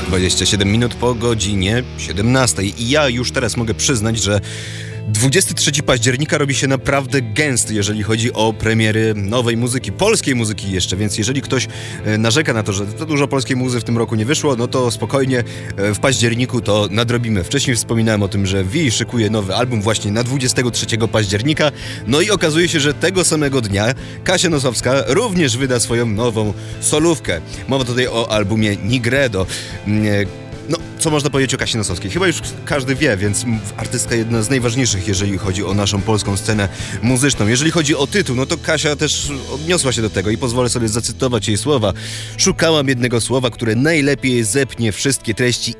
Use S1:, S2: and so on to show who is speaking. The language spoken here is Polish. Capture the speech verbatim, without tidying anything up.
S1: dwadzieścia siedem minut po godzinie siedemnastej i ja już teraz mogę przyznać, że dwudziestego trzeciego października robi się naprawdę gęsty, jeżeli chodzi o premiery nowej muzyki, polskiej muzyki jeszcze, więc jeżeli ktoś narzeka na to, że za dużo polskiej muzy w tym roku nie wyszło, no to spokojnie w październiku to nadrobimy. Wcześniej wspominałem o tym, że Wi szykuje nowy album właśnie na dwudziestego trzeciego października, no i okazuje się, że tego samego dnia Kasia Nosowska również wyda swoją nową solówkę. Mowa tutaj o albumie Nigredo. No, co można powiedzieć o Kasi Nosowskiej? Chyba już każdy wie, więc artystka jedna z najważniejszych, jeżeli chodzi o naszą polską scenę muzyczną. Jeżeli chodzi o tytuł, no to Kasia też odniosła się do tego i pozwolę sobie zacytować jej słowa. Szukałam jednego słowa, które najlepiej zepnie wszystkie treści